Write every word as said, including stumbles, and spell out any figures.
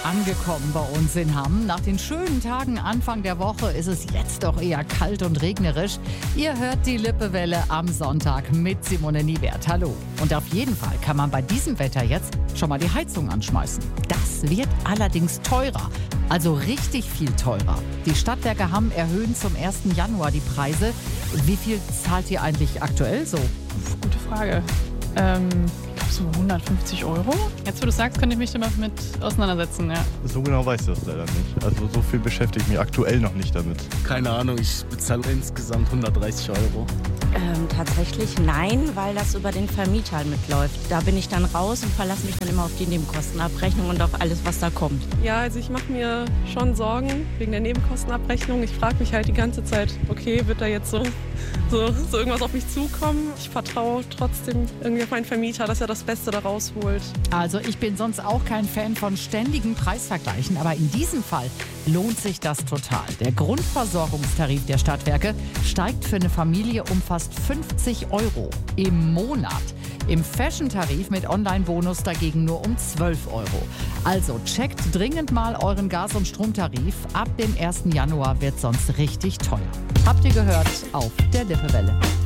Angekommen bei uns in Hamm. Nach den schönen Tagen Anfang der Woche ist es jetzt doch eher kalt und regnerisch. Ihr hört die Lippewelle am Sonntag mit Simone Niewert. Hallo. Und auf jeden Fall kann man bei diesem Wetter jetzt schon mal die Heizung anschmeißen. Das wird allerdings teurer. Also richtig viel teurer. Die Stadtwerke Hamm erhöhen zum ersten Januar die Preise. Wie viel zahlt ihr eigentlich aktuell so? Gute Frage. Ähm, ich glaube so hundertfünfzig Euro. Jetzt, wo du sagst, könnte ich mich damit mit auseinandersetzen, ja. So genau weiß ich das leider nicht. Also so viel beschäftige ich mich aktuell noch nicht damit. Keine Ahnung, ich bezahle insgesamt hundertdreißig Euro. Ähm, tatsächlich nein, weil das über den Vermieter mitläuft. Da bin ich dann raus und verlasse mich dann immer auf die Nebenkostenabrechnung und auf alles, was da kommt. Ja, also ich mache mir schon Sorgen wegen der Nebenkostenabrechnung. Ich frage mich halt die ganze Zeit, okay, wird da jetzt so, so, so irgendwas auf mich zukommen? Ich vertraue trotzdem irgendwie auf meinen Vermieter, dass er das Beste da rausholt. Also ich bin sonst auch kein Fan von ständigen Preisvergleichen, aber in diesem Fall lohnt sich das total. Der Grundversorgungstarif der Stadtwerke steigt für eine Familie um fast fünfzig Euro im Monat. Im Fashion-Tarif mit Online-Bonus dagegen nur um zwölf Euro. Also checkt dringend mal euren Gas- und Stromtarif. Ab dem ersten Januar wird sonst richtig teuer. Habt ihr gehört auf der Lippewelle.